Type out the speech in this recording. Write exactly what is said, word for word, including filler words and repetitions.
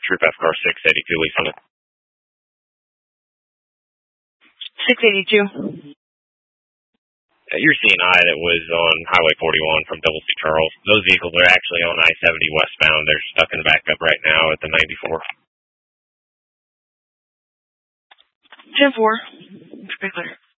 Troop F car six eighty-two, Lee Summit. six eighty-two. Uh, you're seeing I that was on Highway forty-one from Double C Charles. Those vehicles are actually on I seventy westbound. They're stuck in the backup right now at the ninety-four. ten four. Clear.